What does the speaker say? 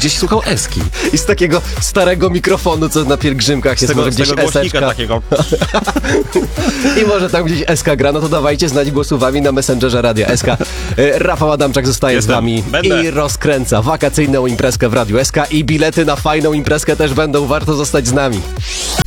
gdzieś słuchał Eski. I z takiego starego mikrofonu, co na pielgrzymkach jest, może gdzieś głośnika takiego. I może tam gdzieś SK gra, no to dawajcie znać głosowami na Messengerze Radia SK. Rafał Adamczak zostaje z wami i rozkręca wakacyjną imprezkę w Radiu SK i bilety na fajną imprezkę też będą, warto zostać z nami.